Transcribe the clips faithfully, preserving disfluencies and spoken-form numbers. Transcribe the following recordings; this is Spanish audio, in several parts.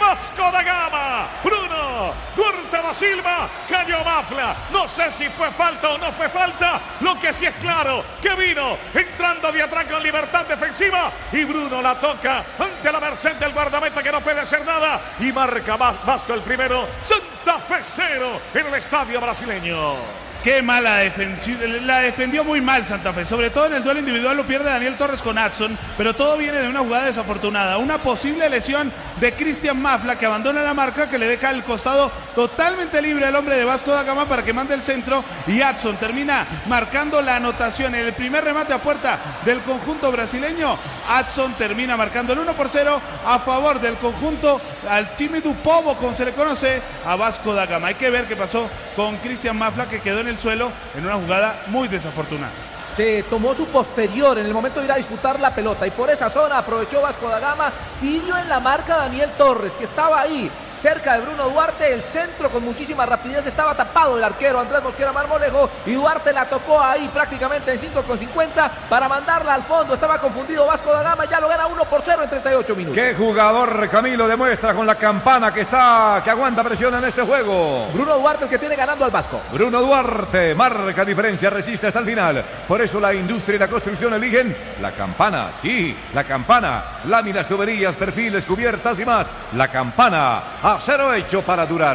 Vasco da Gama. Bruno Duarte da Silva, cayó Mafla. No sé si fue falta o no fue falta. Lo que sí es claro, que vino entrando de atrás con libertad defensiva. Y Bruno la toca ante la merced del guardameta que no puede hacer nada. Y marca Vasco el primero. Santa Fe cero en el estadio brasileño. Qué mala defensiva, la defendió muy mal Santa Fe, sobre todo en el duelo individual lo pierde Daniel Torres con Adson, pero todo viene de una jugada desafortunada, una posible lesión de Cristian Mafla que abandona la marca, que le deja el costado totalmente libre al hombre de Vasco da Gama para que mande el centro, y Adson termina marcando la anotación en el primer remate a puerta del conjunto brasileño. Adson termina marcando el uno por cero a favor del conjunto al time du Povo, como se le conoce, a Vasco da Gama. Hay que ver qué pasó con Cristian Mafla, que quedó en el suelo en una jugada muy desafortunada. Se tomó su posterior en el momento de ir a disputar la pelota y por esa zona aprovechó Vasco da Gama, tibio en la marca Daniel Torres, que estaba ahí cerca de Bruno Duarte. El centro con muchísima rapidez estaba tapado el arquero Andrés Mosquera Marmolejo y Duarte la tocó ahí prácticamente en cinco con cincuenta para mandarla al fondo. Estaba confundido Vasco da Gama, ya lo gana uno por cero en treinta y ocho minutos. Qué jugador, Camilo, demuestra con la campana que está, que aguanta presión en este juego. Bruno Duarte, el que tiene ganando al Vasco. Bruno Duarte marca diferencia, resiste hasta el final. Por eso la industria y la construcción eligen la campana. Sí, la campana. Láminas, tuberías, perfiles, cubiertas y más. La campana. Acero hecho para durar.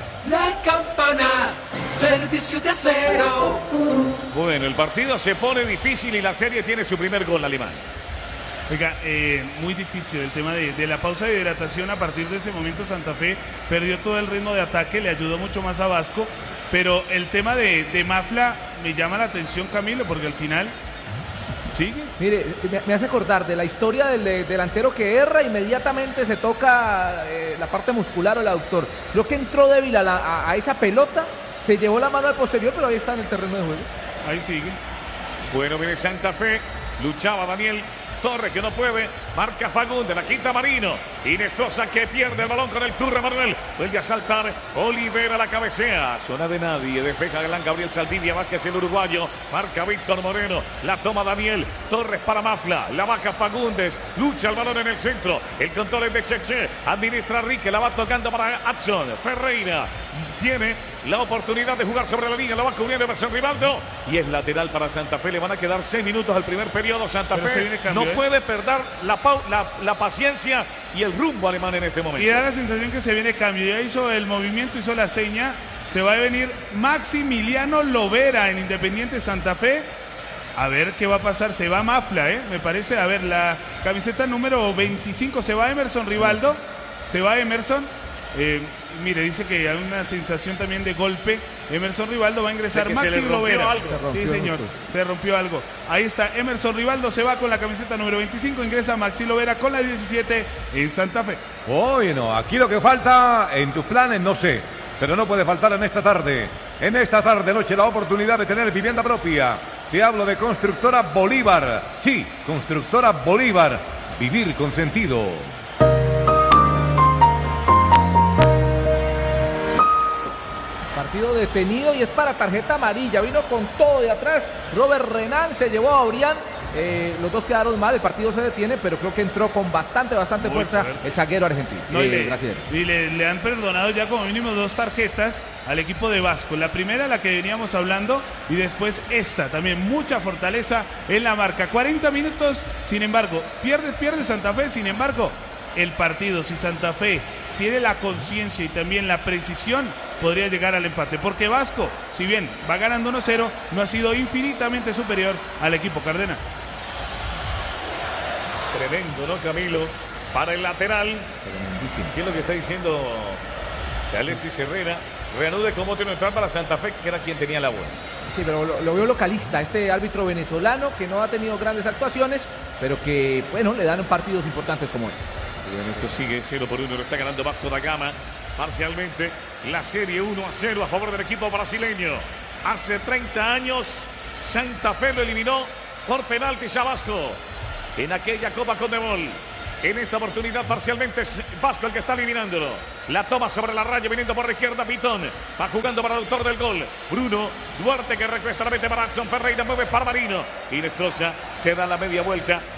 La campana, servicio de acero. Bueno, el partido se pone difícil y la serie tiene su primer gol alemán. Oiga, eh, muy difícil el tema de, de la pausa de hidratación. A partir de ese momento Santa Fe perdió todo el ritmo de ataque, le ayudó mucho más a Vasco, pero el tema de, de Mafla me llama la atención, Camilo, porque al final sigue. Mire, me, me hace acordar de la historia del de, delantero que erra, inmediatamente se toca eh, la parte muscular o el aductor. Creo que entró débil a, la, a, a esa pelota, se llevó la mano al posterior, pero ahí está en el terreno de juego. Ahí sigue. Bueno, viene Santa Fe, luchaba Daniel Torres, que no puede, marca Fagundes, la quinta Marino, Inestrosa que pierde el balón con el Turra Manuel, vuelve a saltar, Olivera la cabecea, zona de nadie, despeja Galán Gabriel Saldivia, Vázquez el uruguayo, marca Víctor Moreno, la toma Daniel Torres para Mafla, la baja Fagundes, lucha el balón en el centro, el control es de Cheche, administra Rique, la va tocando para Adson, Ferreira, tiene la oportunidad de jugar sobre la línea, la va cubriendo Emerson Rivaldo y es lateral para Santa Fe. Le van a quedar seis minutos al primer periodo. Santa Pero Fe cambio, no ¿eh? puede perder la, la, la paciencia y el rumbo alemán en este momento. Y da la sensación que se viene cambio. Ya hizo el movimiento, hizo la seña. Se va a venir Maximiliano Lovera en Independiente Santa Fe. A ver qué va a pasar. Se va Mafla, ¿eh? Me parece. A ver, la camiseta número veinticinco. Se va Emerson Rivaldo. Se va Emerson. Eh, mire, dice que hay una sensación también de golpe. Emerson Rivaldo va a ingresar. Maxi Lovera. Sí, señor, se rompió algo. Ahí está, Emerson Rivaldo se va con la camiseta número veinticinco. Ingresa Maxi Lovera con la diecisiete en Santa Fe. Bueno, aquí lo que falta en tus planes, no sé, pero no puede faltar en esta tarde. En esta tarde noche la oportunidad de tener vivienda propia. Te hablo de Constructora Bolívar. Sí, Constructora Bolívar. Vivir con sentido. Partido detenido y es para tarjeta amarilla. Vino con todo de atrás. Robert Renan se llevó a Orián. Eh, los dos quedaron mal, el partido se detiene, pero creo que entró con bastante, bastante Muy fuerza fuerte. el zaguero argentino. No, eh, y le, y le, le han perdonado ya como mínimo dos tarjetas al equipo de Vasco. La primera, la que veníamos hablando, y después esta, también mucha fortaleza en la marca. cuarenta minutos, sin embargo, pierde, pierde Santa Fe, sin embargo, el partido, si Santa Fe tiene la conciencia y también la precisión, podría llegar al empate, porque Vasco, si bien va ganando uno cero, no ha sido infinitamente superior al equipo Cardenal. Tremendo, ¿no, Camilo? Para el lateral. Tremendísimo. ¿Qué es lo que está diciendo de Alexis Herrera? Reanude como tiene entrar para Santa Fe, que era quien tenía la buena. Sí, pero lo, lo veo localista, este árbitro venezolano que no ha tenido grandes actuaciones, pero que, bueno, le dan partidos importantes como este. Bueno, esto sigue cero por uno, lo está ganando Vasco da Gama parcialmente. La serie uno a cero a favor del equipo brasileño. Hace treinta años Santa Fe lo eliminó por penaltis a Vasco en aquella Copa Conmebol. En esta oportunidad parcialmente es Vasco el que está eliminándolo. La toma sobre la raya viniendo por la izquierda Pitón. Va jugando para el autor del gol. Bruno Duarte que recuesta la mete para Adson Ferreira. Mueve para Marino. Inestrosa se da la media vuelta.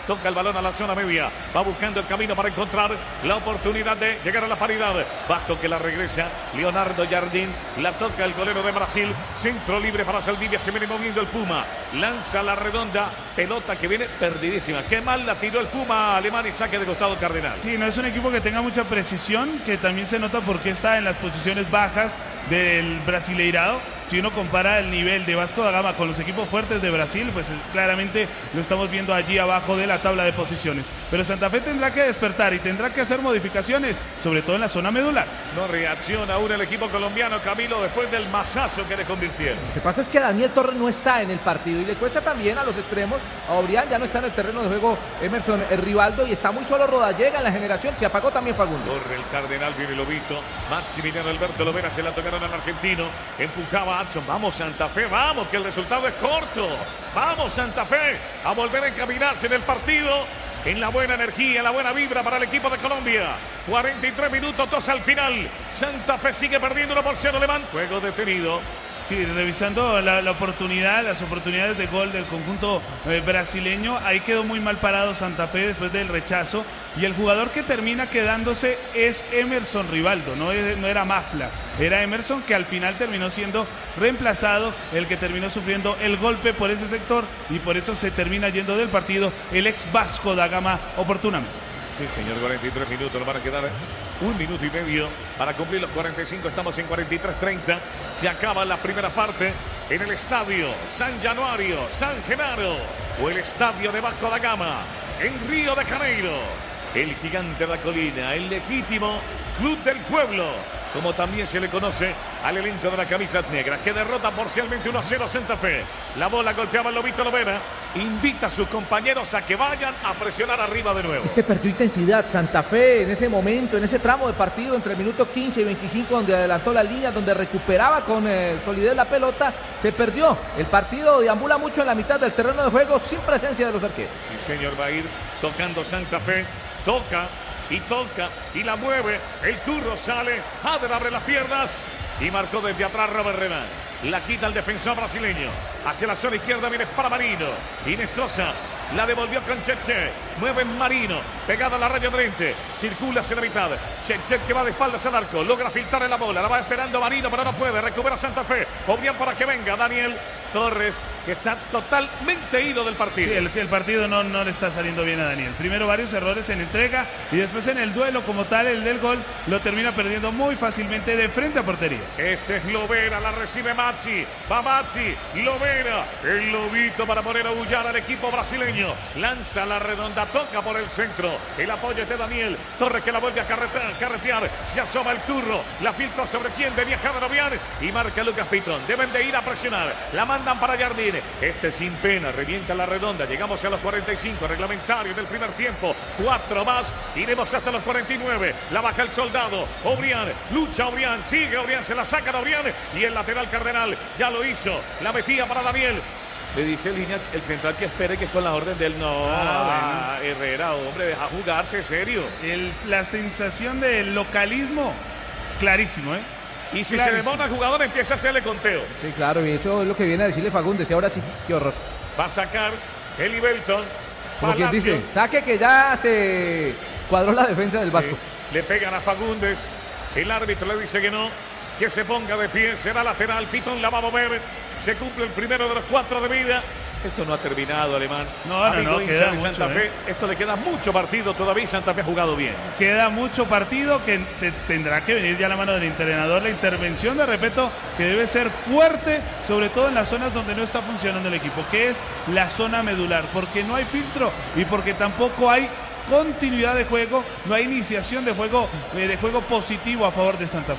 toca el balón a la zona media, va buscando el camino para encontrar la oportunidad de llegar a la paridad. Vasco que la regresa, Leonardo Jardín, la toca el golero de Brasil, centro libre para Saldivia, se viene moviendo el Puma, lanza la redonda, pelota que viene perdidísima, qué mal la tiró el Puma alemán y saque de costado Cardenal. Sí, no es un equipo que tenga mucha precisión, que también se nota porque está en las posiciones bajas del Brasileirado. Si uno compara el nivel de Vasco da Gama con los equipos fuertes de Brasil, pues claramente lo estamos viendo allí abajo de la tabla de posiciones. Pero Santa Fe tendrá que despertar y tendrá que hacer modificaciones, sobre todo en la zona medular. No reacciona aún el equipo colombiano, Camilo, después del mazazo que le convirtieron. Lo que pasa es que Daniel Torres no está en el partido y le cuesta también a los extremos. A Obrián ya no está en el terreno de juego Emerson el Rivaldo y está muy solo Rodallega en la generación. Se apagó también Fagundes. Corre el Cardenal, viene Lobito. Maximiliano Alberto Lovera se la tocaron al argentino. Empujaba a Adson. Vamos Santa Fe, vamos, que el resultado es corto. Vamos Santa Fe a volver a encaminarse en el partido. En la buena energía, la buena vibra para el equipo de Colombia. cuarenta y tres minutos, dos al final. Santa Fe sigue perdiendo una porción alemán. Juego detenido. Sí, revisando la, la oportunidad, las oportunidades de gol del conjunto eh, brasileño, ahí quedó muy mal parado Santa Fe después del rechazo y el jugador que termina quedándose es Emerson Rivaldo, no, es, no era Mafla, era Emerson que al final terminó siendo reemplazado, el que terminó sufriendo el golpe por ese sector y por eso se termina yendo del partido el ex Vasco da Gama oportunamente. Sí, señor, cuarenta y tres minutos, nos van a quedar un minuto y medio para cumplir los cuarenta y cinco, estamos en cuarenta y tres treinta, se acaba la primera parte en el estadio San Januario, San Genaro, o el estadio de Vasco da Gama, en Río de Janeiro, el gigante de la colina, el legítimo club del pueblo, como también se le conoce al elenco de la camisa negra, que derrota parcialmente uno a cero a Santa Fe. La bola golpeaba el Lobito Lovera, invita a sus compañeros a que vayan a presionar arriba de nuevo. Es que perdió intensidad Santa Fe en ese momento, en ese tramo de partido entre el minuto quince y veinticinco, donde adelantó la línea, donde recuperaba con eh, solidez la pelota, se perdió. El partido deambula mucho en la mitad del terreno de juego sin presencia de los arqueros. Sí, señor, va a ir tocando Santa Fe, toca y toca y la mueve, el turro sale, Jader abre las piernas y marcó desde atrás Robert Renan. La quita el defensor brasileño, hacia la zona izquierda viene para Marino, Inestrosa la devolvió con Cheche, mueve Marino, pegado a la raya de frente, circula hacia la mitad, Cheche que va de espaldas al arco, logra filtrar en la bola, la va esperando Marino pero no puede, recupera Santa Fe, Obrián para que venga Daniel Torres, que está totalmente ido del partido. Sí, el, el partido no, no le está saliendo bien a Daniel. Primero varios errores en entrega y después en el duelo como tal, el del gol, lo termina perdiendo muy fácilmente de frente a portería. Este es Lovera, la recibe Maxi, va Maxi, Lovera, el Lobito para poner a bullar al equipo brasileño, lanza la redonda, toca por el centro, el apoyo es de Daniel Torres que la vuelve a carretear, carretear, se asoma el turro, la filtra sobre quien venía Jader Obrián y marca Lucas Pitón, deben de ir a presionar, la manda para Jardín, este sin pena, revienta la redonda, llegamos a los cuarenta y cinco, reglamentario del primer tiempo, cuatro más, iremos hasta los cuarenta y nueve, la baja el soldado, Obrián, lucha Obrián, sigue Obrián, se la saca de Obrián y el lateral Cardenal ya lo hizo, la metía para Daniel. Le dice el línea, el central que espere que es con la orden del no, ah, bueno. Herrera, hombre, deja jugarse, serio. El, la sensación del localismo, clarísimo, ¿eh? Y si Clarísimo. se demora el jugador, empieza a hacerle conteo. Sí, claro, y eso es lo que viene a decirle Fagundes. Y ahora sí, qué horror. Va a sacar Eli Belton. Como quien dice, saque que ya se cuadró la defensa del Vasco. Sí, le pegan a Fagundes. El árbitro le dice que no, que se ponga de pie. Será lateral. Pitón la va a mover. Se cumple el primero de los cuatro de vida. Esto no ha terminado, Alemán. No, Amigo no, no, hincha queda de Santa mucho, Fe. ¿eh? Esto le queda mucho partido todavía y Santa Fe ha jugado bien. Queda mucho partido que se tendrá que venir ya a la mano del entrenador. La intervención de Repeto que debe ser fuerte, sobre todo en las zonas donde no está funcionando el equipo, que es la zona medular, porque no hay filtro y porque tampoco hay continuidad de juego, no hay iniciación de juego, eh, de juego positivo a favor de Santa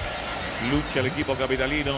Fe. Lucha el equipo capitalino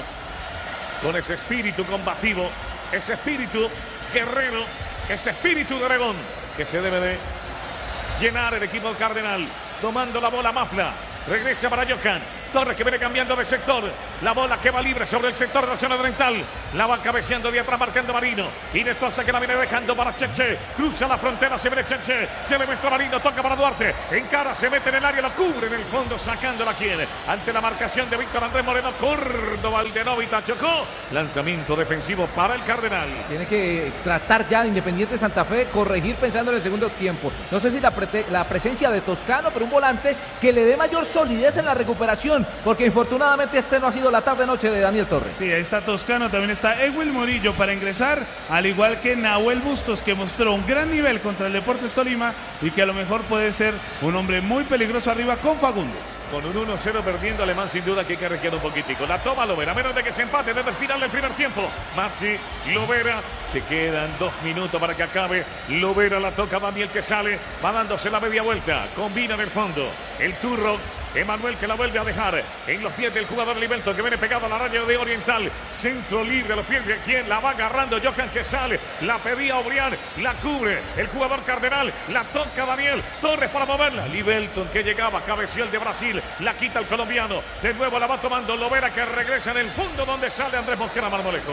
con ese espíritu combativo, ese espíritu guerrero, ese espíritu de dragón que se debe de llenar el equipo del Cardenal. Tomando la bola Mafla, regresa para Johan, Torres que viene cambiando de sector. La bola que va libre sobre el sector de la zona oriental. La va cabeceando de atrás, marcando Marino. Inestrosa que la viene dejando para Cheche. Cruza la frontera, se viene Cheche. Se le mete a Marino, toca para Duarte. Encara, se mete en el área, lo cubre en el fondo, sacándola quien. Ante la marcación de Víctor Andrés Moreno, Córdoba, Aldenovita chocó. Lanzamiento defensivo para el Cardenal. Tiene que tratar ya de Independiente Santa Fe, corregir pensando en el segundo tiempo. No sé si la, pre la presencia de Toscano, pero un volante que le dé mayor solidez en la recuperación, porque infortunadamente este no ha sido la tarde-noche de Daniel Torres. Sí, ahí está Toscano, también está Ewil Murillo para ingresar, al igual que Nahuel Bustos, que mostró un gran nivel contra el Deportes Tolima y que a lo mejor puede ser un hombre muy peligroso arriba con Fagundes. Con un uno cero perdiendo Alemán, sin duda que hay que requiere un poquitico. La toma Lovera, a menos de que se empate desde el final del primer tiempo. Maxi, Lovera, se quedan dos minutos para que acabe. Lovera la toca Daniel que sale, va dándose la media vuelta, combina en el fondo. El Turro, Emanuel que la vuelve a dejar en los pies del jugador Livelto que viene pegado a la raya de Oriental. Centro libre a los pies de quien la va agarrando Johan que sale. La pedía Obrián, la cubre el jugador Cardenal. La toca Daniel Torres para moverla. Livelton que llegaba, cabeció el de Brasil. La quita el colombiano. De nuevo la va tomando Lovera que regresa en el fondo donde sale Andrés Mosquera Marmolejo.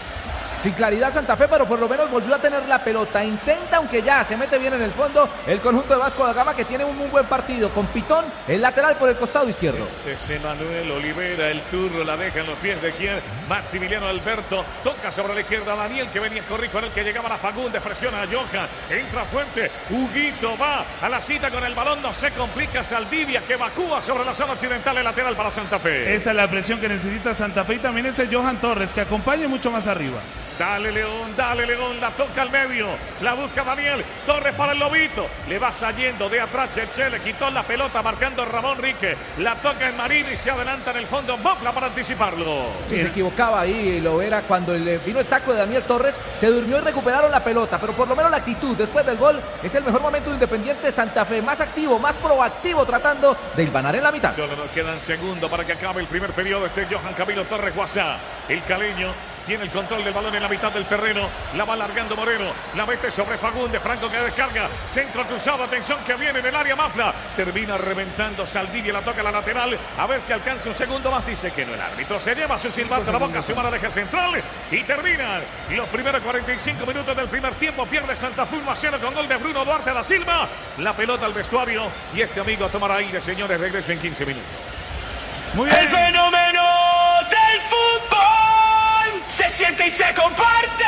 Sin claridad Santa Fe, pero por lo menos volvió a tener la pelota. Intenta, aunque ya se mete bien en el fondo, el conjunto de Vasco da Gama que tiene un muy buen partido. Con Pitón, el lateral por el costado izquierdo. Este es Emanuel Olivera, el Turro la deja en los pies de quien. Maximiliano Alberto toca sobre la izquierda. Daniel que venía a correr con el que llegaba a Fagundes, presiona a Johan. Entra fuerte. Huguito va a la cita con el balón. No se complica. Saldivia que evacúa sobre la zona occidental, el lateral para Santa Fe. Esa es la presión que necesita Santa Fe y también ese Johan Torres que acompaña mucho más arriba. Dale León, dale León, la toca al medio, la busca Daniel Torres para el Lobito, le va saliendo de atrás Cheche, le quitó la pelota marcando Ramón Rique, la toca en Marino y se adelanta en el fondo Mofla para anticiparlo. Sí, se equivocaba ahí Lovera cuando le vino el taco de Daniel Torres, se durmió y recuperaron la pelota, pero por lo menos la actitud después del gol es el mejor momento de Independiente Santa Fe, más activo, más proactivo tratando de hilvanar en la mitad. Solo nos quedan segundos para que acabe el primer periodo. Este Johan Camilo Torres Guasá, el caleño. Tiene el control del balón en la mitad del terreno. La va largando Moreno. La mete sobre Fagundes. Franco que descarga. Centro cruzado. Atención que viene en el área Mafla. Termina reventando Saldivia. La toca a la lateral. A ver si alcanza un segundo más. Dice que no el árbitro. Se lleva su silbato a la boca. Su mano de eje central. Y terminan los primeros cuarenta y cinco minutos del primer tiempo. Pierde Santa Fe uno a cero con gol de Bruno Duarte da Silva. La pelota al vestuario. Y este amigo a tomar aire, señores. Regreso en quince minutos. Muy bien. El fenómeno del fútbol se siente y se comparte.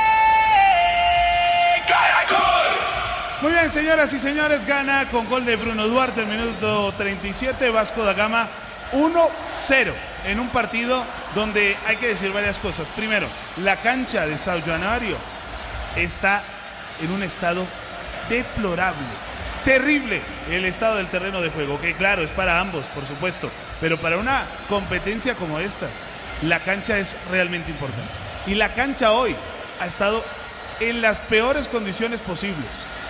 Caracol. Muy bien, señoras y señores, gana con gol de Bruno Duarte el minuto treinta y siete, Vasco da Gama uno cero en un partido donde hay que decir varias cosas. Primero, la cancha de São Januário está en un estado deplorable. Terrible el estado del terreno de juego, que claro, es para ambos, por supuesto, pero para una competencia como estas, la cancha es realmente importante. Y la cancha hoy ha estado en las peores condiciones posibles.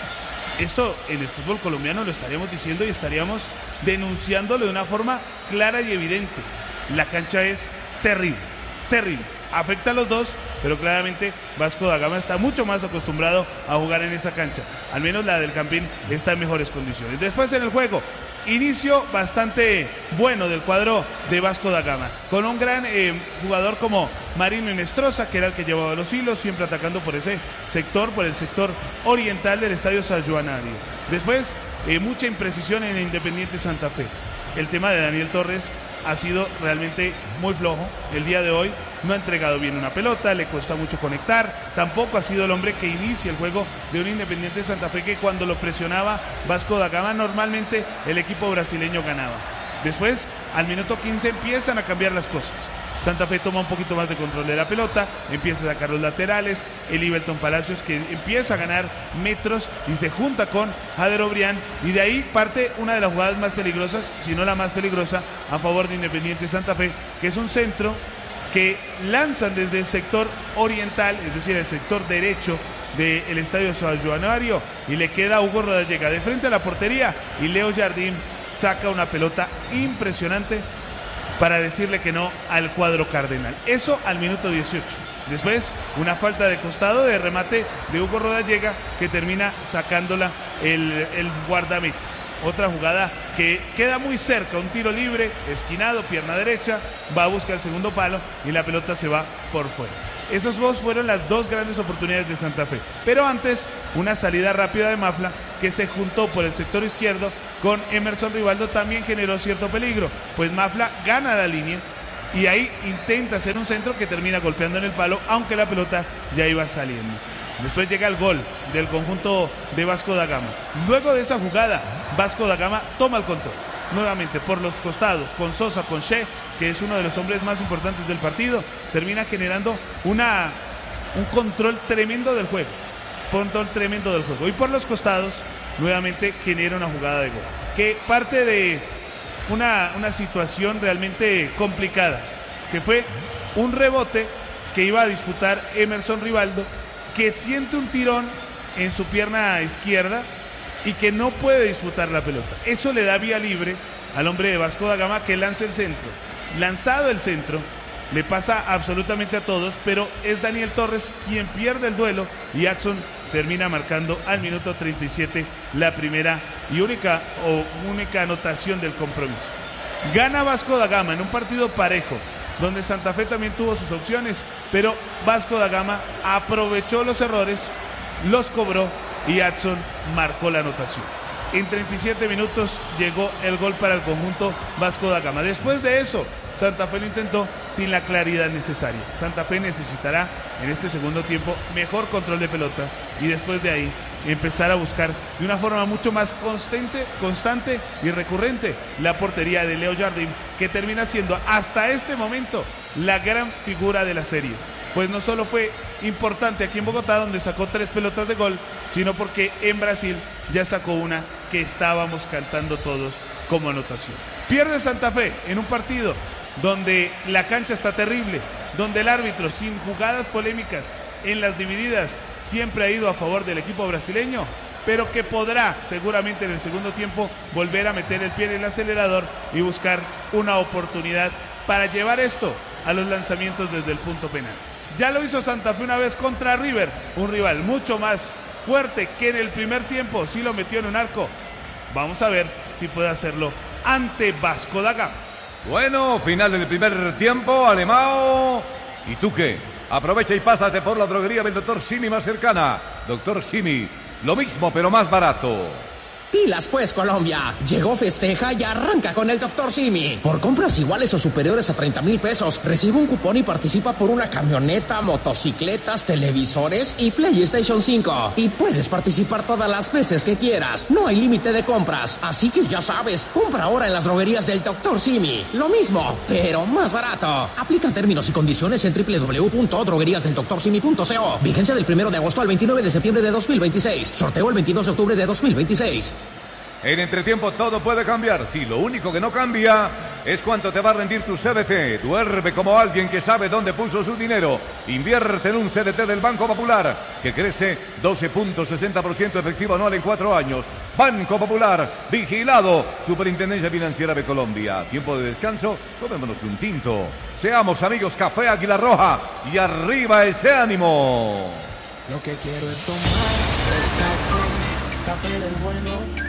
Esto en el fútbol colombiano lo estaríamos diciendo y estaríamos denunciándolo de una forma clara y evidente. La cancha es terrible, terrible. Afecta a los dos, pero claramente Vasco da Gama está mucho más acostumbrado a jugar en esa cancha. Al menos la del Campín está en mejores condiciones. Después en el juego, inicio bastante bueno del cuadro de Vasco da Gama, con un gran eh, jugador como Marino Inestrosa, que era el que llevaba los hilos, siempre atacando por ese sector, por el sector oriental del estadio São Januário. Después, eh, mucha imprecisión en Independiente Santa Fe. El tema de Daniel Torres ha sido realmente muy flojo el día de hoy. No ha entregado bien una pelota, le cuesta mucho conectar. Tampoco ha sido el hombre que inicia el juego de un Independiente Santa Fe que cuando lo presionaba Vasco da Gama normalmente el equipo brasileño ganaba. Después, al minuto quince empiezan a cambiar las cosas. Santa Fe toma un poquito más de control de la pelota, empieza a sacar los laterales, el Ivelton Palacios que empieza a ganar metros y se junta con Jader Obrián, y de ahí parte una de las jugadas más peligrosas, si no la más peligrosa, a favor de Independiente Santa Fe, que es un centro que lanzan desde el sector oriental, es decir, el sector derecho del estadio São Januário, y le queda a Hugo Rodallega de frente a la portería, y Leo Jardín saca una pelota impresionante para decirle que no al cuadro cardenal. Eso al minuto dieciocho. Después, una falta de costado de remate de Hugo Rodallega que termina sacándola el, el guardameta. Otra jugada que queda muy cerca, un tiro libre, esquinado, pierna derecha, va a buscar el segundo palo y la pelota se va por fuera. Esas dos fueron las dos grandes oportunidades de Santa Fe. Pero antes, una salida rápida de Mafla que se juntó por el sector izquierdo con Emerson Rivaldo también generó cierto peligro, pues Mafla gana la línea y ahí intenta hacer un centro que termina golpeando en el palo, aunque la pelota ya iba saliendo. Después llega el gol del conjunto de Vasco da Gama. Luego de esa jugada, Vasco da Gama toma el control. Nuevamente por los costados, con Sosa, con Che, que es uno de los hombres más importantes del partido, termina generando una, un control tremendo del juego. Control tremendo del juego. Y por los costados, nuevamente genera una jugada de gol. Que parte de una, una situación realmente complicada, que fue un rebote que iba a disputar Emerson Rivaldo, que siente un tirón en su pierna izquierda y que no puede disputar la pelota. Eso le da vía libre al hombre de Vasco da Gama, que lanza el centro. Lanzado el centro, le pasa absolutamente a todos, pero es Daniel Torres quien pierde el duelo y Adson termina marcando al minuto treinta y siete la primera y única o única anotación del compromiso. Gana Vasco da Gama en un partido parejo, donde Santa Fe también tuvo sus opciones, pero Vasco da Gama aprovechó los errores, los cobró y Adson marcó la anotación. En treinta y siete minutos llegó el gol para el conjunto Vasco da Gama. Después de eso, Santa Fe lo intentó sin la claridad necesaria. Santa Fe necesitará en este segundo tiempo mejor control de pelota y después de ahí empezar a buscar de una forma mucho más constante, constante y recurrente la portería de Leo Jardim, que termina siendo hasta este momento la gran figura de la serie. Pues no solo fue importante aquí en Bogotá, donde sacó tres pelotas de gol, sino porque en Brasil ya sacó una que estábamos cantando todos como anotación. Pierde Santa Fe en un partido donde la cancha está terrible, donde el árbitro, sin jugadas polémicas en las divididas, siempre ha ido a favor del equipo brasileño, pero que podrá seguramente en el segundo tiempo volver a meter el pie en el acelerador y buscar una oportunidad para llevar esto a los lanzamientos desde el punto penal. Ya lo hizo Santa Fe una vez contra River, un rival mucho más fuerte que en el primer tiempo, sí lo metió en un arco. Vamos a ver si puede hacerlo ante Vasco da Gama. Bueno, final del primer tiempo, Alemão. ¿Y tú qué? Aprovecha y pásate por la droguería del doctor Simi más cercana. doctor Simi, lo mismo pero más barato. Pilas pues, Colombia. Llegó Festeja y arranca con el doctor Simi. Por compras iguales o superiores a treinta mil pesos, recibe un cupón y participa por una camioneta, motocicletas, televisores y PlayStation cinco. Y puedes participar todas las veces que quieras. No hay límite de compras. Así que ya sabes, compra ahora en las droguerías del doctor Simi. Lo mismo, pero más barato. Aplican términos y condiciones en doble u doble u doble u punto droguerías del doctor simi punto co. Vigencia del primero de agosto al veintinueve de septiembre de dos mil veintiséis. Sorteo el veintidós de octubre de dos mil veintiséis. En entretiempo todo puede cambiar. Sí, lo único que no cambia es cuánto te va a rendir tu C D T. Duerme como alguien que sabe dónde puso su dinero. Invierte en un C D T del Banco Popular que crece doce punto sesenta por ciento efectivo anual en cuatro años. Banco Popular, vigilado. Superintendencia Financiera de Colombia. Tiempo de descanso, tomémonos un tinto. Seamos amigos, Café Águila Roja. Y arriba ese ánimo. Lo que quiero es tomar el café, café del bueno.